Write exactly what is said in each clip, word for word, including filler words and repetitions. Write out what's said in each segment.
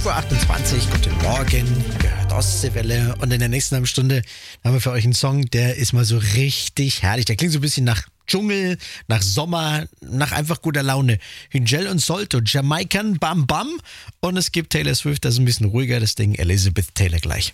Uhr achtundzwanzig, guten Morgen, ihr hört Ostseewelle und in der nächsten halben Stunde haben wir für euch einen Song, der ist mal so richtig herrlich. Der klingt so ein bisschen nach Dschungel, nach Sommer, nach einfach guter Laune. Hüngel und Solto, Jamaican Bam Bam und es gibt Taylor Swift, das ist ein bisschen ruhiger, das Ding Elizabeth Taylor gleich.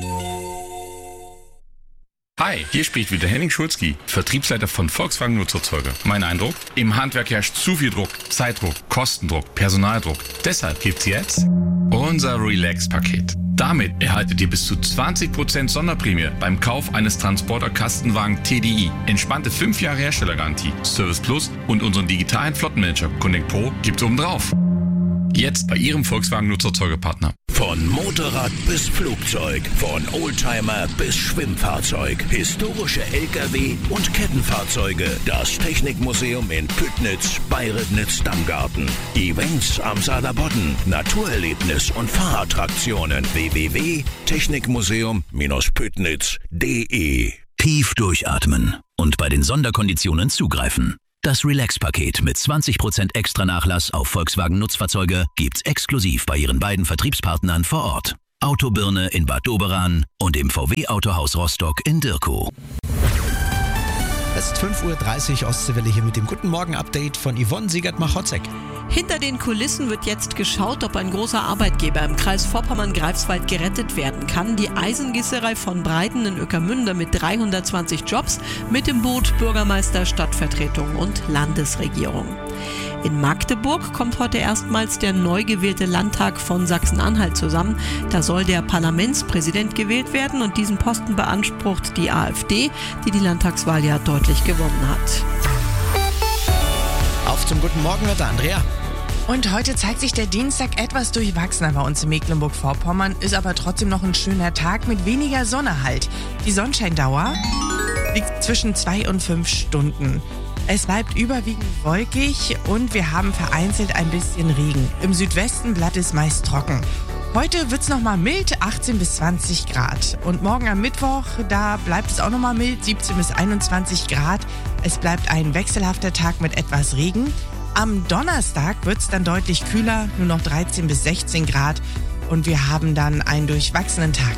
Hi, hier spricht wieder Henning Schulzki, Vertriebsleiter von Volkswagen Nutzerzeuger. Mein Eindruck? Im Handwerk herrscht zu viel Druck, Zeitdruck, Kostendruck, Personaldruck. Deshalb gibt's jetzt unser Relax-Paket. Damit erhaltet ihr bis zu zwanzig Prozent Sonderprämie beim Kauf eines Transporter-Kastenwagen T D I. Entspannte fünf Jahre Herstellergarantie, Service Plus und unseren digitalen Flottenmanager Connect Pro gibt's obendrauf. Jetzt bei Ihrem Volkswagen Nutzerzeugerpartner. Von Motorrad bis Flugzeug, von Oldtimer bis Schwimmfahrzeug, historische L K W und Kettenfahrzeuge. Das Technikmuseum in Püttnitz bei Ribnitz-Dammgarten. Events am Saarlandbodden, Naturerlebnis und Fahrattraktionen. w w w punkt technikmuseum Bindestrich püttnitz punkt d e. Tief durchatmen und bei den Sonderkonditionen zugreifen. Das Relax-Paket mit zwanzig Prozent extra Nachlass auf Volkswagen-Nutzfahrzeuge gibt's exklusiv bei Ihren beiden Vertriebspartnern vor Ort. Autobirne in Bad Doberan und im V W-Autohaus Rostock in Dirkow. Es ist fünf Uhr dreißig, Ostseewelle hier mit dem Guten Morgen-Update von Yvonne Siegert-Machotzek. Hinter den Kulissen wird jetzt geschaut, ob ein großer Arbeitgeber im Kreis Vorpommern-Greifswald gerettet werden kann. Die Eisengießerei von Breiten in Ueckermünde mit dreihundertzwanzig Jobs, mit dem Boot Bürgermeister, Stadtvertretung und Landesregierung. In Magdeburg kommt heute erstmals der neu gewählte Landtag von Sachsen-Anhalt zusammen. Da soll der Parlamentspräsident gewählt werden und diesen Posten beansprucht die AfD, die die Landtagswahl ja deutlich gewonnen hat. Auf zum Guten Morgen mit der Andrea. Und heute zeigt sich der Dienstag etwas durchwachsener bei uns in Mecklenburg-Vorpommern, ist aber trotzdem noch ein schöner Tag mit weniger Sonne halt. Die Sonnenscheindauer liegt zwischen zwei und fünf Stunden. Es bleibt überwiegend wolkig und wir haben vereinzelt ein bisschen Regen. Im Südwesten bleibt es meist trocken. Heute wird's nochmal mild, achtzehn bis zwanzig Grad. Und morgen am Mittwoch, da bleibt es auch nochmal mild, siebzehn bis einundzwanzig Grad. Es bleibt ein wechselhafter Tag mit etwas Regen. Am Donnerstag wird's dann deutlich kühler, nur noch dreizehn bis sechzehn Grad. Und wir haben dann einen durchwachsenen Tag.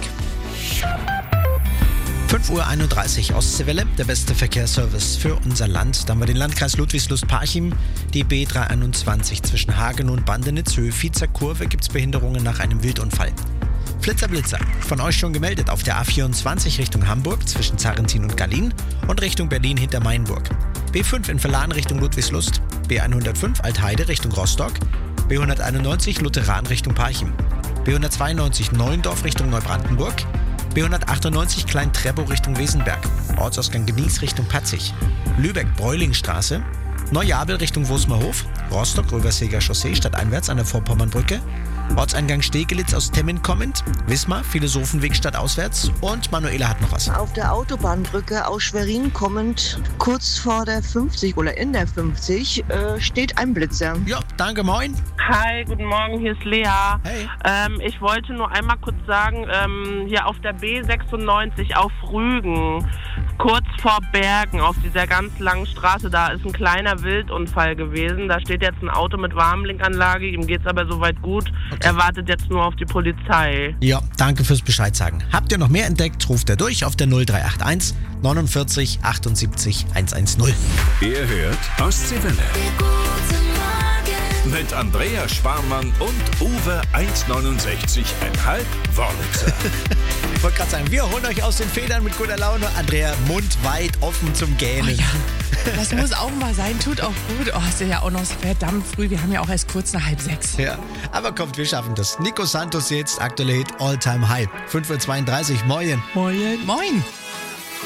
fünf Uhr einunddreißig, Ostseewelle, der beste Verkehrsservice für unser Land. Dann haben wir den Landkreis Ludwigslust-Parchim, die B dreihunderteinundzwanzig zwischen Hagen und Bandenitz, Höhe Viezer Kurve, gibt es Behinderungen nach einem Wildunfall. Flitzer Blitzer, von euch schon gemeldet auf der A vierundzwanzig Richtung Hamburg zwischen Zarrentin und Gallien und Richtung Berlin hinter Mainburg. B fünf in Verlan Richtung Ludwigslust, B hundertfünf Altheide Richtung Rostock, B hunderteinundneunzig Lutheran Richtung Parchim, B hundertzweiundneunzig Neuendorf Richtung Neubrandenburg, B hundertachtundneunzig Klein-Treppow Richtung Wesenberg, Ortsausgang Genieß Richtung Patzig, Lübeck-Bräuling-Straße, Neujabel Richtung Wosmerhof, Rostock-Röverseger Chaussee stadteinwärts an der Vorpommernbrücke, Ortseingang Stegelitz aus Temmin kommend, Wismar, Philosophenweg stadtauswärts und Manuela hat noch was. Auf der Autobahnbrücke aus Schwerin kommend, kurz vor der fünfzig oder in der fünfzig, äh, steht ein Blitzer. Ja, danke, moin. Hi, guten Morgen, hier ist Lea. Hey. Ähm, ich wollte nur einmal kurz sagen, ähm, hier auf der B sechsundneunzig auf Rügen, kurz vor Bergen, auf dieser ganz langen Straße, da ist ein kleiner Wildunfall gewesen. Da steht jetzt ein Auto mit Warnblinkanlage, ihm geht's aber soweit gut. Okay. Er wartet jetzt nur auf die Polizei. Ja, danke fürs Bescheid sagen. Habt ihr noch mehr entdeckt, ruft er durch auf der null drei acht eins neunundvierzig achtundsiebzig hundertzehn. Ihr hört Ostseewelle. Mit Andrea Schwarmann und Uwe eins neunundsechzig Komma fünf Wörlitzer. Ich wollte gerade sagen, wir holen euch aus den Federn mit guter Laune. Andrea, Mund weit offen zum Gähnen. Oh ja, das muss auch mal sein, tut auch gut. Oh, ist ja auch noch verdammt früh, wir haben ja auch erst kurz nach halb sechs. Ja, aber kommt, wir schaffen das. Nico Santos jetzt, aktuelle Hit All Time High. fünf Uhr zweiunddreißig, moin. Moin. Moin.